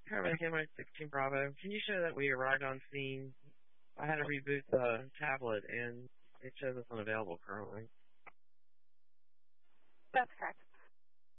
Paramedic MI 16 Bravo. Can you show that we arrived on scene? I had to reboot the tablet and it shows us unavailable currently. That's correct.